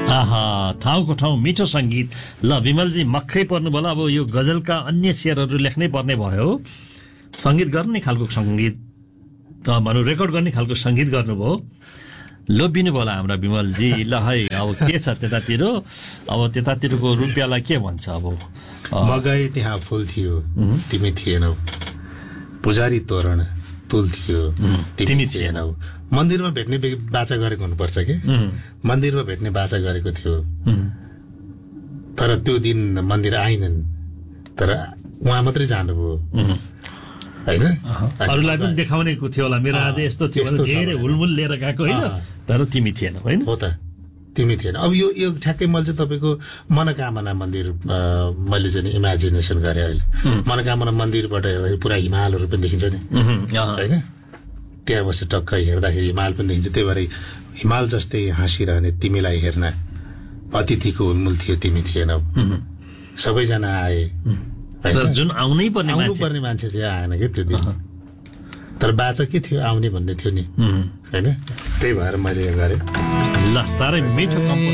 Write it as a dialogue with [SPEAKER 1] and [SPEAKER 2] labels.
[SPEAKER 1] आहा, ठाउँको ठाउँ मिठो सङ्गीत। ल विमलजी मक्खै पर्नु होला। अब यो गजलका अन्य शेरहरू लेख्नै पर्ने भयो, सङ्गीत गर्ने खालको सङ्गीत भनौँ, रेकर्ड गर्ने खालको सङ्गीत गर्नुभयो, लोभिनु होला हाम्रा विमलजी। ल है, अब के छ त्यतातिर? अब त्यतातिरको रुपियाँलाई के भन्छ? अब
[SPEAKER 2] म गए त्यहाँ फुल थियो तिमी थिएनौ, पुजारी तोरण तुल थियो तिमी थिएनौ। मन्दिरमा भेट्ने बाचा गरेको हुनुपर्छ कि मन्दिरमा भेट्ने बाचा गरेको थियो, तर त्यो दिन मन्दिर आइनन्, तर उहाँ मात्रै जानुभयो होइन।
[SPEAKER 1] अरूलाई पनि देखाउने थियो होला, मेरो आज यस्तो थियो, धेरै हुलमुल लिएर गएको होइन, तर तिमी थिएन होइन।
[SPEAKER 2] हो त, तिमी थिएन। अब यो ठ्याक्कै मैले चाहिँ तपाईँको मनोकामना मन्दिर मैले चाहिँ इमेजिनेसन गरेँ अहिले। मनोकामना मन्दिरबाट हेर्दाखेरि पुरा हिमालहरू पनि देखिन्छ नि होइन, त्यहाँ बसेर टक्क हेर्दाखेरि हिमाल पनि देखिन्छ। त्यही भएर हिमाल जस्तै हाँसिरहने तिमीलाई हेर्न अतिथिको हुलमुल थियो तिमी थिएनौ। सबैजना आए,
[SPEAKER 1] जुन आउनै पर्ने
[SPEAKER 2] मान्छे चाहिँ आएन कि त्यो दिन, तर बाचा के थियो आउने भन्ने थियो नि होइन। त्यही भएर मैले यो गरेँ।
[SPEAKER 1] ल साह्रै मिठो